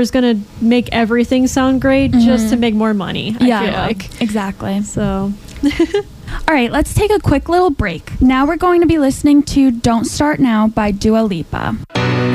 is going to make everything sound great just to make more money, I feel like. Exactly. So... All right, let's take a quick little break. Now we're going to be listening to Don't Start Now by Dua Lipa.